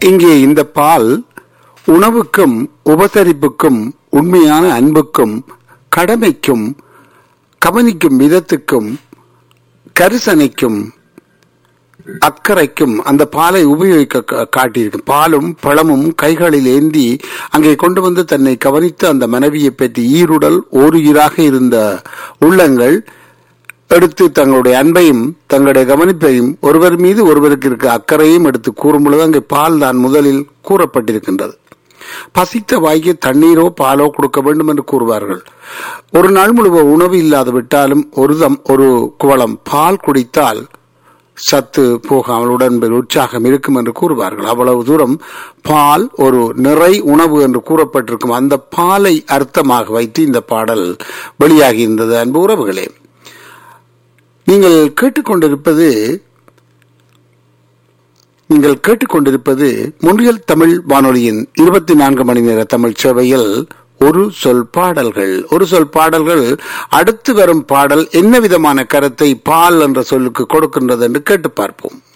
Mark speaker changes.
Speaker 1: இங்கே இந்த பால் உணவுக்கும் உபசரிப்புக்கும் உண்மையான அன்புக்கும் கடமைக்கும் கவனிக்கும் விதத்துக்கும் கரிசனைக்கும் அக்கறைக்கும் அந்த பாலை உபயோகிக்க காட்டியிருக்கும். பாலும் பழமும் கைகளில் ஏந்தி அங்கே கொண்டு வந்து தன்னை கவனித்து அந்த மனைவியை பற்றி ஈருடல் ஓருயிராக இருந்த உள்ளங்கள் எடுத்து தங்களுடைய அன்பையும் தங்களுடைய கவனிப்பையும் ஒருவர் மீது ஒருவருக்கு இருக்க அக்கறையும் எடுத்து கூறும் பொழுது அங்கே பால் தான் முதலில் கூறப்பட்டிருக்கின்றது. பசித்த வாய்க்கு தண்ணீரோ பாலோ கொடுக்க வேண்டும் என்று கூறுவார்கள். ஒரு நாள் முழுவதும் உணவு இல்லாது விட்டாலும் ஒரு குவளம் பால் குடித்தால் சத்து போகாமல் உடம்பு உற்சாகம் இருக்கும் என்று கூறுவார்கள். அவ்வளவு தூரம் பால் ஒரு நிறை உணவு என்று கூறப்பட்டிருக்கும். அந்த பாலை அர்த்தமாக வைத்து இந்த பாடல் வெளியாகி இருந்தது. அன்பு உறவுகளே, நீங்கள் கேட்டுக்கொண்டிருப்பது மொன்றியல் தமிழ் வானொலியின் 24 மணி நேர தமிழ் சேவையில் ஒரு சொல் பாடல்கள். அடுத்து வரும் பாடல் என்ன விதமான கருத்தை பால் என்ற சொல்லுக்கு கொடுக்கின்றது என்று கேட்டு பார்ப்போம்.